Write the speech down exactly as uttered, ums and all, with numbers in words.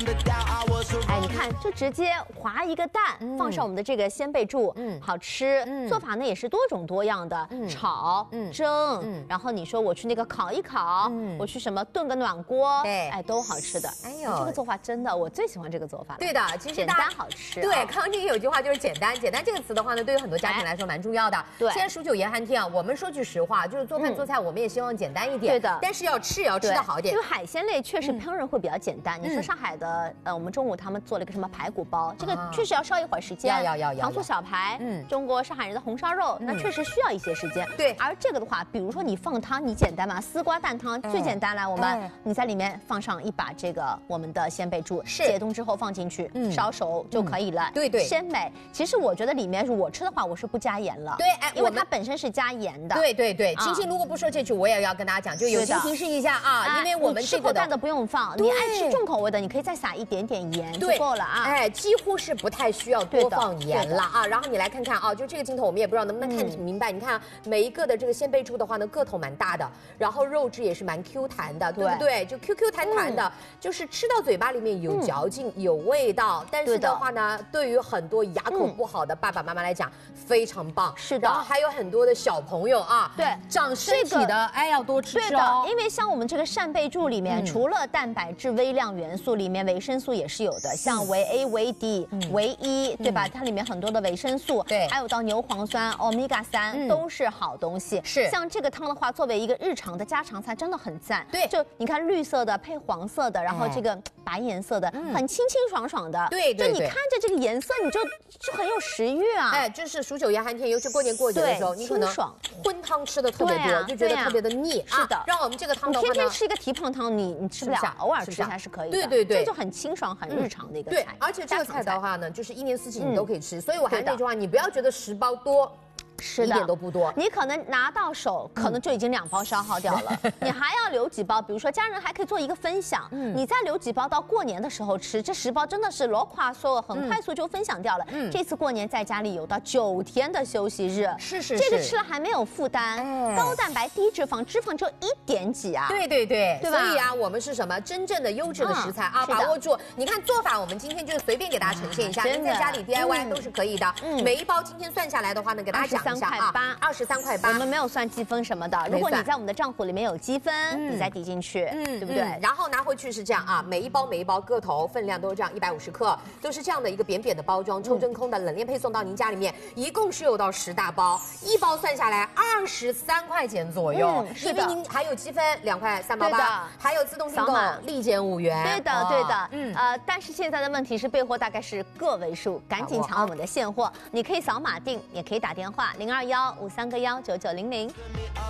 哎，你看，就直接划一个蛋，嗯、放上我们的这个鲜贝柱，嗯，好吃。嗯、做法呢也是多种多样的，嗯、炒、嗯、蒸，嗯、然后你说我去那个烤一烤，嗯、我去什么炖个暖锅，对，哎，都好吃的。哎呦，这个做法真的，我最喜欢这个做法了。 对的，其实简单好吃。 对，刚刚这个有句话就是简单，简单这个词的话呢，对于很多家庭来说蛮重要的。对，现在数九严寒天啊，我们说句实话，就是做饭做菜，我们也希望简单一点。对的，但是要吃也要吃得好一点。 因为海鲜类确实烹饪会比较简单。你说上海的，呃，我们中午他们做了一个什么排骨包，这个确实要烧一会儿时间。要要要要。糖醋小排，嗯，中国上海人的红烧肉，那确实需要一些时间。对，而这个的话，比如说你放汤，你简单嘛，丝瓜蛋汤最简单了。我们你在里面放上一把这个我们的鲜贝柱，解冻之后放进去，烧熟就可以了。对对，鲜美。其实我觉得里面我吃的话，我是不加盐了。对，哎，因为它本身是加盐的。对对对，青青如果不说这句，我也要跟大家讲，就友情提示一下啊，因为我们这个蛋的不用放，你爱吃重口味的，你可以再撒一点点盐就够了啊。 哎，几乎是不太需要多放盐了啊。然后你来看看啊，就这个镜头我们也不知道能不能看明白。你看每一个的这个鲜贝柱的话呢，个头蛮大的，然后肉质也是蛮 Q 弹的，对不对？就 Q Q 弹弹的，就是吃到嘴巴里面有嚼劲、有味道。但是的话呢，对于很多牙口不好的爸爸妈妈来讲，非常棒。是的。然后还有很多的小朋友啊，对，长身体的，哎，要多吃吃哦。 因为像我们这个扇贝柱里面，除了蛋白质、微量元素，里面维生素也是有的，像维 A、维 D、维 E， 对吧？它里面很多的维生素，对，还有到牛磺酸、欧米伽三都是好东西。是，像这个汤的话，作为一个日常的家常菜，真的很赞。对，就你看绿色的配黄色的，然后这个白颜色的，很清清爽爽的。对对，就你看着这个颜色，你就就很有食欲啊。哎， 就是数九严寒天，尤其过年过节的时候，你可能荤汤吃的特别多，就觉得特别的腻。是的，让我们这个汤的话呢， 天天吃一个蹄膀汤，你你吃不了，偶尔吃下是可以的。对对对，这就很清爽、很日常的一个菜。对， 而且这个菜的话呢，就是一年四季你都可以吃，所以我还是那句话，你不要觉得十包多。 是的， 一点都不多。 你可能拿到手，可能就已经两包消耗掉了。嗯、你还要留几包？比如说家人还可以做一个分享，嗯、你再留几包到过年的时候吃。这十包真的是罗夸说很快速就分享掉了。嗯、这次过年在家里有到九天的休息日，是是是，这个吃了还没有负担，哎、高蛋白低脂肪，脂肪只有一点几啊。 对对对，对吧？所以啊，我们是什么真正的优质的食材、嗯、啊，把握住。你看做法，我们今天就随便给大家呈现一下，您、嗯、在家里 D I Y、嗯、都是可以的。嗯、每一包今天算下来的话呢，给大家讲。 三块八， 二十三块八， 我们没有算积分什么的。如果你在我们的账户里面有积分，嗯、你再抵进去，嗯，对不对？嗯、 然后拿回去是这样啊，每一包每一包个头分量都是这样，一百五十克，都是这样的一个扁扁的包装，抽真空的，冷链配送到您家里面，一共是有到十大包，一包算下来二十三块钱左右。嗯、因为您还有积分两块三毛八，还有自动订购立减五元。 对的，对的，嗯呃，但是现在的问题是备货大概是个位数，赶紧抢我们的现货。你可以扫码订，也可以打电话。零二幺五三个幺九九零零。